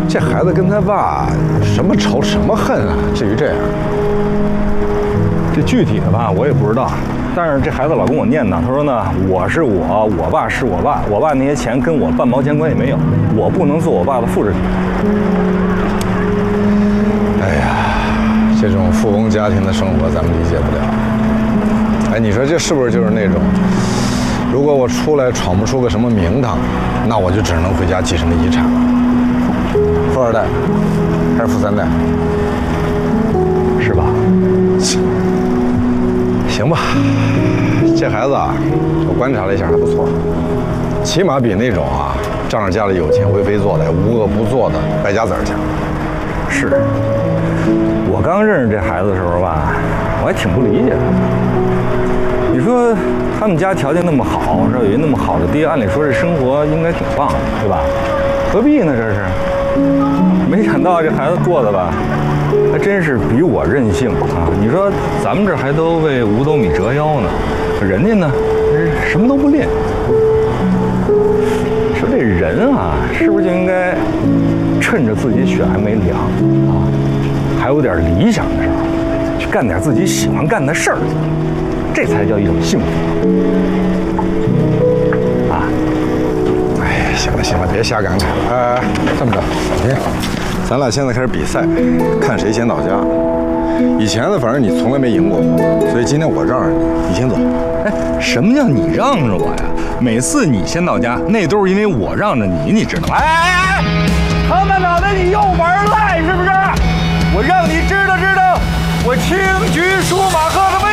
这孩子跟他爸什么仇什么恨啊？至于这样？ 这具体的吧，我也不知道。但是这孩子老跟我念叨，他说呢，我是我，我爸是我爸，我爸那些钱跟我半毛钱关系没有，我不能做我爸的复制品。 哎呀，这种富翁家庭的生活咱们理解不了。哎，你说这是不是就是那种，如果我出来闯不出个什么名堂，那我就只能回家继承遗产了。富二代还是富三代？ 是吧？ 行吧，这孩子啊，我观察了一下还不错，起码比那种啊仗着家里有钱为非作歹、无恶不作的败家子儿强。 是，我刚认识这孩子的时候吧，我还挺不理解他。你说他们家条件那么好，说有一那么好的爹，按理说这生活应该挺棒的，对吧？何必呢？这是，没想到这孩子过的吧，还真是比我任性啊！你说咱们这还都为五斗米折腰呢，人家呢，什么都不练。说这人啊，是不是就应该趁着自己血还没凉啊，还有点理想的时候，去干点自己喜欢干的事儿，这才叫一种幸福啊！ 哎，行了行了，别瞎感慨了。这么着，咱俩现在开始比赛，看谁先到家。以前呢，反正你从来没赢过我，所以今天我让着你，你先走。 哎，什么叫你让着我呀？每次你先到家，那都是因为我让着你，你知道吗？哎，唐大脑袋，你又玩赖是不是？我让你知道知道，我轻举舒马赫的威。